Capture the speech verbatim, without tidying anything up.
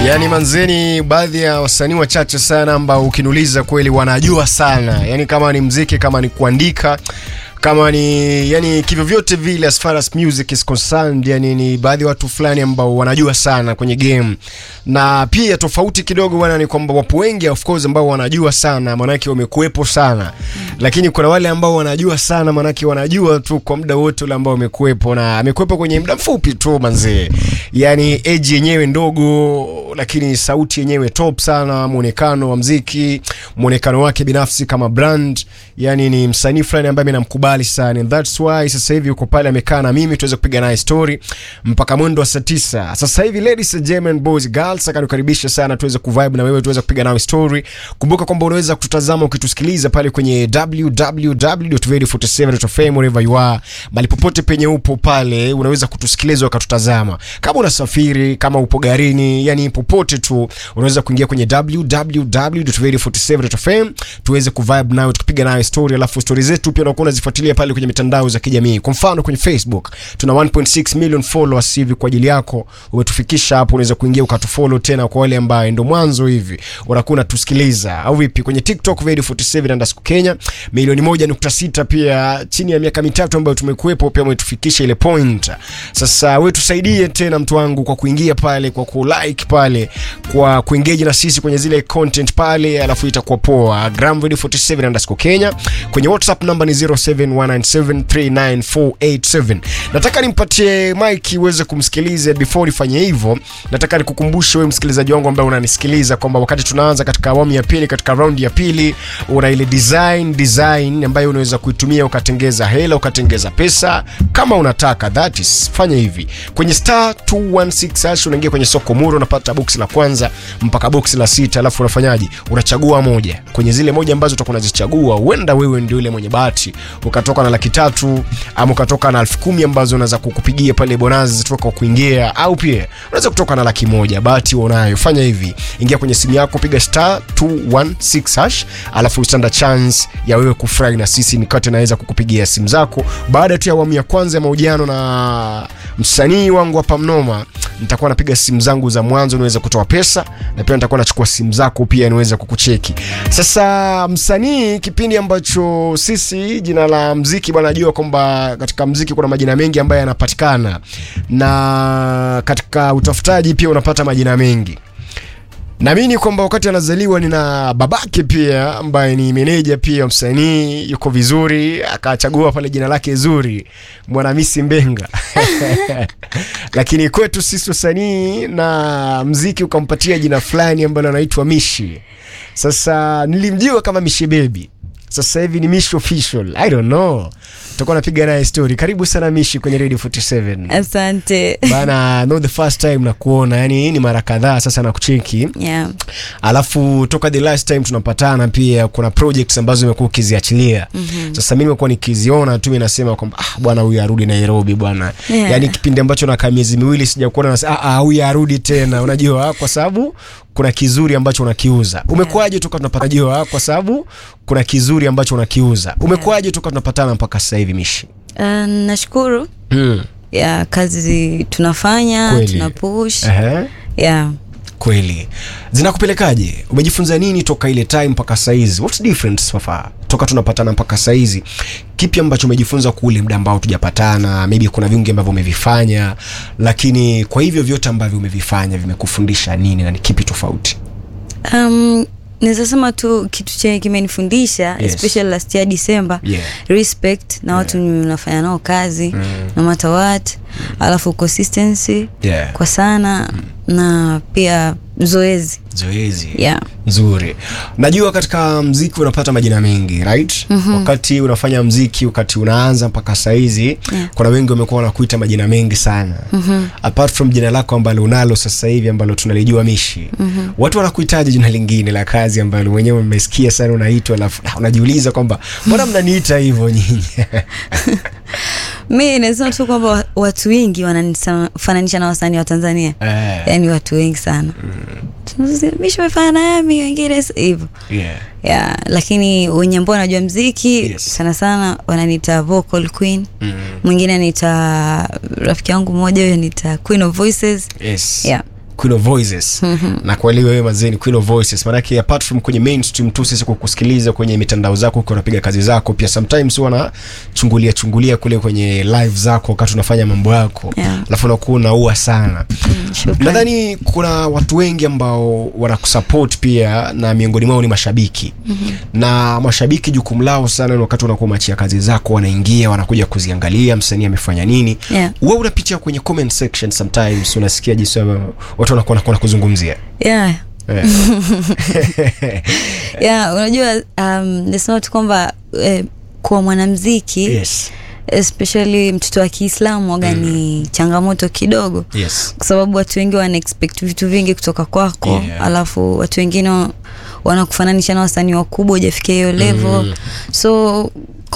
Yani manzeni, baadhi ya wasanii wachache sana ambao ukiniuliza kweli wanajua sana. Yani kama ni muziki, kama ni kuandika, kama ni yani kivyo vyote vile as far as music is concerned, yani ni baadhi ya watu fulani ambao wanajua sana kwenye game. Na pia tofauti kidogo wana ni kwamba wapo wengi of course ambao wanajua sana maana yake wamekuepo sana. Lakini kuna wale ambao wanajua sana maana yake wanajua tu kwa muda wote ule ambao wamekuepo, na amekuepo kwenye muda mfupi tu manzee. Yani age yenyewe ndogo lakini sauti yenyewe top sana, muonekano wa muziki, muonekano wake binafsi kama brand. Yani ni msanii fulani ambaye mimi namkubali sana, and that's why sasa hivi uko pale amekaa na mimi tuweze kupiga naye story mpaka mwendo wa saa tisa. Sasa hivi ladies and gentlemen, boys girls, akanukaribisha sana tuweze kuvibe na wewe, tuweze kupiga nawe story. Kumbuka kwamba unaweza kututazama ukitusikiliza pale kwenye w w w dot very forty seven dot f m wherever you are, bali popote penye upo pale unaweza kutusikiliza ukatutazama. Kama unasafiri, kama upo garini, yani popote tu unaweza kuingia kwenye w w w dot very forty seven dot f m tuweze kuvibe nawe tukipiga nawe story. Alafu story zetu pia unakuwa unazifuatilia pale kwenye mitandao za kijamii. Kwa mfano kwenye Facebook tuna one point six million followers hivi kwa ajili yako. Umetufikisha hapo, unaweza kuingia ukatufollow tena kwa wale ambao ndo mwanzo hivi unakuwa unatusikiliza au vipi. Kwenye TikTok very forty seven underscore Kenya milioni moja nukta sita pia chini ya miaka mitatu ambayo tumekuepo pia umetufikisha ile point. Sasa wewe tusaidie tena mtu wangu kwa kuingia pale, kwa ku like pale, kwa kuengage na sisi kwenye zile content pale, alafu itakuwa poa. Gram very forty seven underscore Kenya. Kwenye WhatsApp namba ni zero seven one nine seven three nine four eight seven. Nataka nimpatie Mike uweze kumsikiliza. Before nifanye hivyo, nataka nikukumbushe wewe msikilizaji wangu ambaye unanisikiliza kwamba wakati tunaanza katika awamu ya pili, katika round ya pili, una ile design design ambayo unaweza kuitumia ukatengeza hela, ukatengeza pesa kama unataka. That is, fanya hivi. Kwenye star two one six hash unaingia kwenye soko muro, unapata box la kwanza mpaka box la sita, alafu unafanyaje? Unachagua moja. Kwenye zile moja ambazo utakuwa unazichagua, huenda wewe ndio yule mwenye bahati ukatoka na laki tatu ama ukatoka na elfu kumi ambazo unaweza kukupigia pale bonus zitoka kuingia, au pia unaweza kutoka na laki moja. Bahati unayo. Fanya hivi, ingia kwenye simu yako, piga star two one six hash, alafu stand chance ya wewe kufurahi na sisi nikate naweza kukupigia simu zako. Baada tu ya awamu ya kwanza ya mahojiano na msanii wangu hapa mnoma, nitakuwa napiga simu zangu za mwanzo niweze kutoa pesa, na pia nitakuwa nachukua simu zako pia niweze kukucheki. Sasa msanii, kipindi ambacho sisi jina la muziki bwana, najua kwamba katika muziki kuna majina mengi ambayo yanapatikana, na katika utafutaji pia unapata majina mengi. Na mimi kwamba wakati anazaliwa nina babake pia ambaye ni meneja pia msanii, yuko vizuri, akachagua pale jina lake zuri, Mwanamisi Mbenga. Lakini kwetu sisi wasanii na muziki ukampatia jina fulani ambalo anaitwa Mishi. Sasa nilimjua kama Mishi Baby, sasa hivi ni Mishi Official. I don't know. Tutakuwa napiga naye story. Karibu sana Mishi kwenye Radio forty seven. Asante. Bana, not the first time na kuona, yani ni mara kadhaa sasa na kucheki. Yeah. Alafu toka the last time tunapatana pia kuna projects ambazo nimekuwa kiziachilia. Mm-hmm. Sasa mimi nimekuwa nikiziona tu, mimi nasema kwamba ah bwana huyu arudi Nairobi bwana. Yeah. Yani kipindi ambacho na kama miezi miwili sijakuona na ah ah huyu arudi tena. Unajua kwa sababu kuna kizuri ambacho unakiuza. Umekuaje toka tunapata jua? Kwa sababu kuna kizuri ambacho unakiuza. Umekuaje toka tunapatana mpaka sasa hivi Mishi? Uh, nashukuru. Mm. Ya kazi tunafanya, kweli. Tunapush. Uh-huh. Yeah. Kweli. Zinakupelekaje? Umejifunza nini toka ile time mpaka sasa hizi? What's difference so far? Toka tunapatana mpaka sasa hizi. Kipi ambacho umejifunza kule muda ambao tujapatana? Maybe kuna vingi ambavyo umevifanya, lakini kwa hivyo vyote ambavyo umevifanya vimekufundisha nini na ni kipi tofauti? Um Naweza sema tu kitu chenye kimenifundisha, yes. Especially last year December, yeah. Respect na watu yeah. Unafanya nao kazi, mm. no matter what, mm. alafu consistency, yeah. Kwa sana, mm. na pia zoezi. Zoezi. Yeah. Nzuri. Najua katika muziki unapata majina mengi, right? Mm-hmm. Wakati unafanya muziki, wakati unaanza mpaka saa hizi, yeah. Kuna wengi wamekuwa wanakuita majina mengi sana. Mm-hmm. Apart from jina lako ambalo unalo sasa hivi ambalo tunalijua Mishi. Mm-hmm. Watu wanakuitaje jina lingine la kazi ambalo mwenyewe umesikia sana unaitwa, alafu unajiuliza kwamba mbona mnaniita hivyo nyinyi? Mimi nasema tu kwamba watu wengi wananifananisha na wasanii wa Tanzania. Eh. Yaani watu wengi sana. Mm. Mishi umefanya na Yami wengine hivyo. Yeah. Yeah, lakini wenye ambao wanajua muziki, yes. Sana sana wananiita vocal queen. Mm. Mwingine anaita rafiki yangu mmoja yeye anaita Queen of Voices. Yes. Yeah. Queen of Voices. Mm-hmm. Na kwa wewe mazeni Queen of Voices. Maana yake apart from kwenye mainstream tu sisi kukusikiliza kwenye mitandao zako ukiwa unapiga kazi zako, pia sometimes wana chungulia chungulia kule kwenye live zako wakati unafanya mambo yako. Yeah. Alafu unakuwa unaua sana. Mm, nadhani kuna watu wengi ambao wanakusupport pia na miongoni mwao ni mashabiki. Mm-hmm. Na mashabiki jukumu lao sana ni wakati unakuwa machia kazi zako, wanaingia wanakuja kuziangalia msanii amefanya nini. Yeah. Wewe unapitia kwenye comment section sometimes unasikia jinsi watu wanakuwa na kuzungumzia. Yeah. Yeah. Yeah, unajua um nasema tu kwamba eh, kwa mwanamuziki, yes, especially mtoto wa Kiislamu waga ni mm. changamoto kidogo. Yes. Kwa sababu watu wengi wana expect vitu vingi kutoka kwako. Yeah. Alafu watu wengine wanakufananisha na wasanii wakubwa hujafikia hiyo level. Mm. So